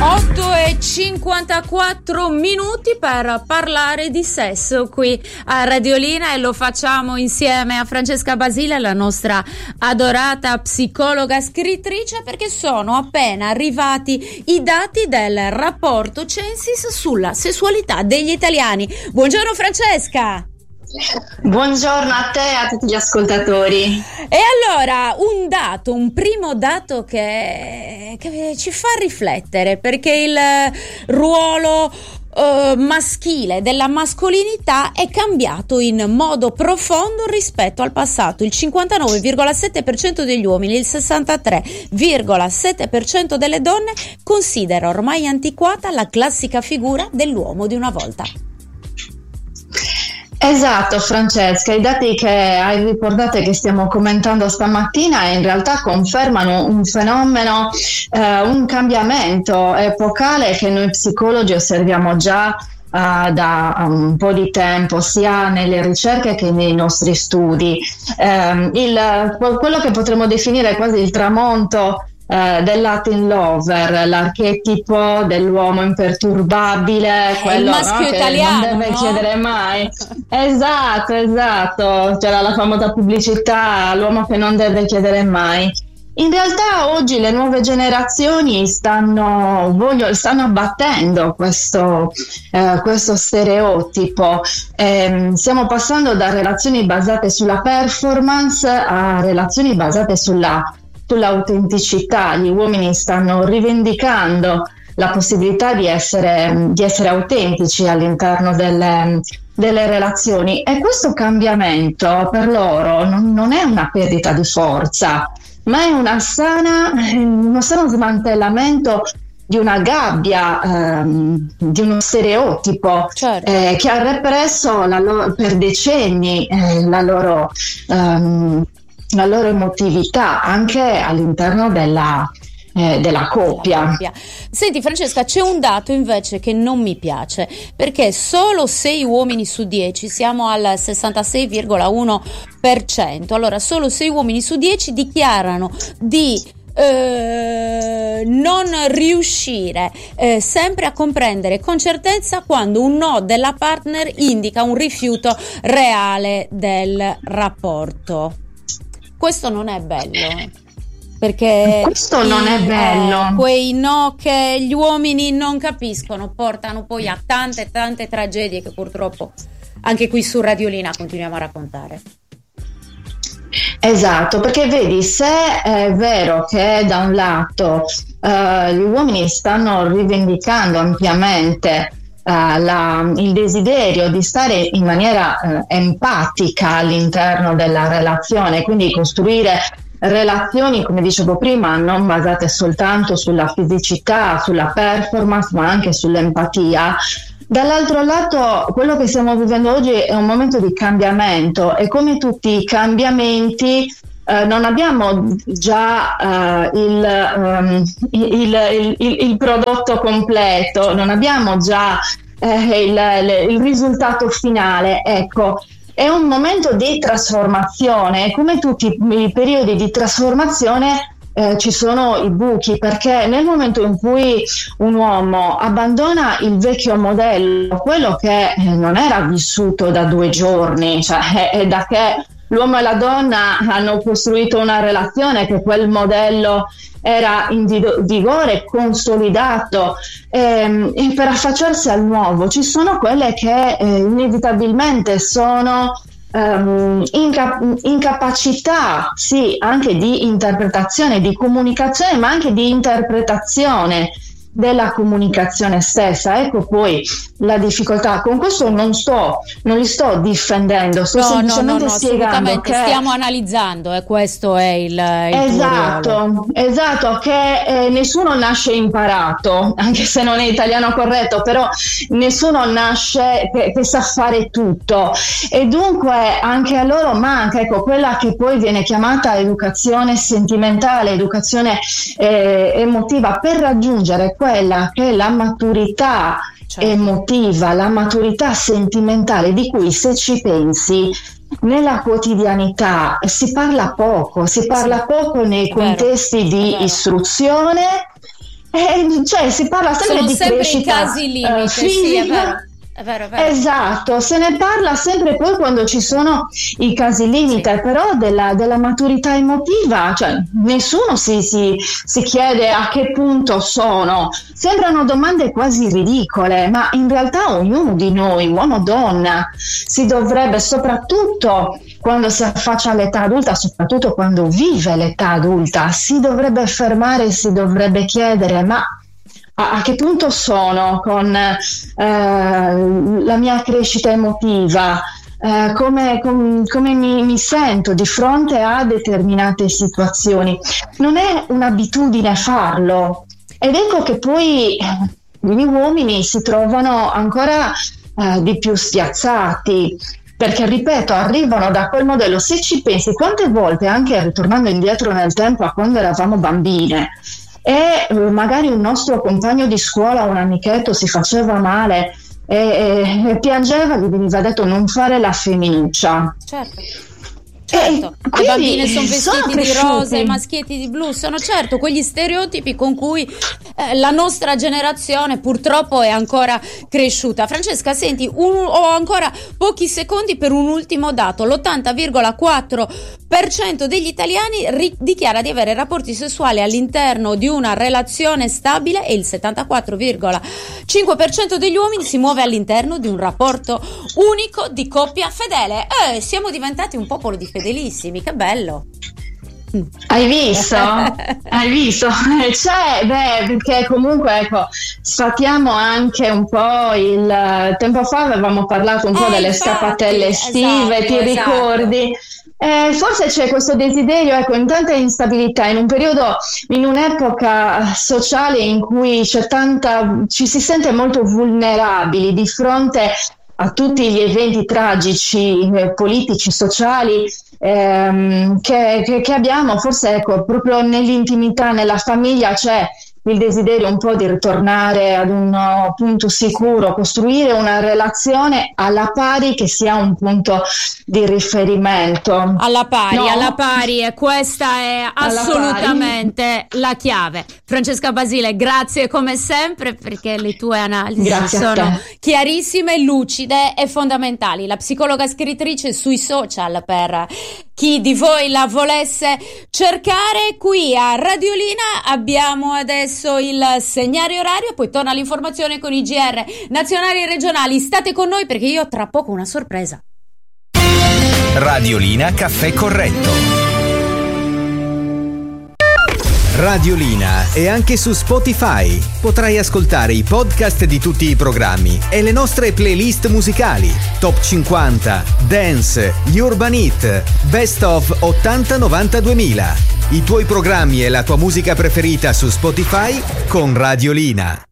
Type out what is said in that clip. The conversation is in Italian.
8:54 per parlare di sesso qui a Radiolina, e lo facciamo insieme a Francesca Basile, la nostra adorata psicologa scrittrice, perché sono appena arrivati i dati del rapporto Censis sulla sessualità degli italiani. Buongiorno Francesca! Buongiorno a te e a tutti gli ascoltatori. E allora, un primo dato che ci fa riflettere, perché il ruolo maschile della mascolinità è cambiato in modo profondo rispetto al passato. Il 59,7% degli uomini e il 63,7% delle donne considera ormai antiquata la classica figura dell'uomo di una volta. Esatto Francesca, i dati che hai riportato e che stiamo commentando stamattina in realtà confermano un fenomeno, un cambiamento epocale che noi psicologi osserviamo già da un po' di tempo, sia nelle ricerche che nei nostri studi. Quello che potremmo definire quasi il tramonto del Latin lover, l'archetipo dell'uomo imperturbabile, quello, il maschio che italiano, non deve no? chiedere mai. Esatto, c'era la famosa pubblicità, l'uomo che non deve chiedere mai. In realtà oggi le nuove generazioni stanno abbattendo questo stereotipo. Stiamo passando da relazioni basate sulla performance a relazioni basate sull'autenticità. Gli uomini stanno rivendicando la possibilità di essere autentici all'interno delle relazioni, e questo cambiamento per loro non è una perdita di forza, ma è uno sano smantellamento di una gabbia, di uno stereotipo, certo, che ha represso per decenni la loro emotività anche all'interno della coppia. Senti Francesca, c'è un dato invece che non mi piace, perché solo 6 uomini su 10, siamo al 66,1%, allora solo 6 uomini su 10 dichiarano di non riuscire sempre a comprendere con certezza quando un no della partner indica un rifiuto reale del rapporto. Questo non è bello, perché questo non è bello. Quei no che gli uomini non capiscono portano poi a tante tragedie che purtroppo anche qui su Radiolina continuiamo a raccontare. Esatto, perché vedi, se è vero che da un lato gli uomini stanno rivendicando ampiamente il desiderio di stare in maniera empatica all'interno della relazione, quindi costruire relazioni, come dicevo prima, non basate soltanto sulla fisicità, sulla performance, ma anche sull'empatia. Dall'altro lato, quello che stiamo vivendo oggi è un momento di cambiamento, e come tutti i cambiamenti non abbiamo già il prodotto completo, non abbiamo già il risultato finale. Ecco, è un momento di trasformazione, e come tutti i periodi di trasformazione ci sono i buchi, perché nel momento in cui un uomo abbandona il vecchio modello, quello che non era vissuto da 2 giorni, cioè è da che l'uomo e la donna hanno costruito una relazione che quel modello era in vigore, consolidato, e per affacciarsi al nuovo ci sono quelle che inevitabilmente sono incapacità, sì, anche di interpretazione, di comunicazione, ma anche di interpretazione della comunicazione stessa. Ecco poi la difficoltà. Con questo non li sto difendendo, sto semplicemente spiegando che stiamo analizzando, e questo è il esatto, che nessuno nasce imparato, anche se non è italiano corretto, però nessuno nasce che sa fare tutto, e dunque anche a loro manca, ecco, quella che poi viene chiamata educazione sentimentale, educazione emotiva, per raggiungere quella che è la maturità emotiva, la maturità sentimentale, di cui, se ci pensi, nella quotidianità si parla poco nei contesti di istruzione cioè si parla sempre sono di sempre crescita i casi limite, fisica. sì, è vero. È vero. Esatto, se ne parla sempre poi quando ci sono i casi limite, però della maturità emotiva, cioè nessuno si chiede a che punto sono. Sembrano domande quasi ridicole, ma in realtà ognuno di noi, uomo o donna, si dovrebbe, soprattutto quando si affaccia all'età adulta, soprattutto quando vive l'età adulta, si dovrebbe fermare, si dovrebbe chiedere: ma a che punto sono con la mia crescita emotiva, come mi sento di fronte a determinate situazioni. Non è un'abitudine farlo, ed ecco che poi gli uomini si trovano ancora di più spiazzati, perché ripeto, arrivano da quel modello. Se ci pensi, quante volte, anche ritornando indietro nel tempo a quando eravamo bambine, e magari un nostro compagno di scuola, un amichetto, si faceva male e piangeva, gli veniva detto: non fare la femminuccia. Certo. Le bambine sono vestiti di rosa, i maschietti di blu, sono certo quegli stereotipi con cui la nostra generazione purtroppo è ancora cresciuta. Francesca, senti, ho ancora pochi secondi per un ultimo dato. L'80,4% degli italiani dichiara di avere rapporti sessuali all'interno di una relazione stabile e il 74,5% degli uomini si muove all'interno di un rapporto unico di coppia fedele. Siamo diventati un popolo di fedelissimi, che bello. Hai visto? Hai visto? Perché comunque, ecco, sfatiamo anche un po' tempo fa avevamo parlato un po' delle scappatelle estive, esatto, ti ricordi? Forse c'è questo desiderio, ecco, in tanta instabilità, in un periodo, in un'epoca sociale in cui ci si sente molto vulnerabili di fronte a tutti gli eventi tragici, politici, sociali che abbiamo. Forse, ecco, proprio nell'intimità, nella famiglia c'è il desiderio un po' di ritornare ad un punto sicuro, costruire una relazione alla pari che sia un punto di riferimento. Alla pari, e questa è assolutamente la chiave. Francesca Basile, grazie come sempre, perché le tue analisi sono chiarissime, lucide e fondamentali. La psicologa scrittrice sui social, per chi di voi la volesse cercare. Qui a Radiolina abbiamo adesso il segnale orario, poi torna l'informazione con i GR nazionali e regionali. State con noi perché io tra poco una sorpresa. Radiolina Caffè Corretto. Radiolina è anche su Spotify. Potrai ascoltare i podcast di tutti i programmi e le nostre playlist musicali: Top 50, Dance, gli Urban Hit, Best of 80-90-2000. I tuoi programmi e la tua musica preferita su Spotify con Radiolina.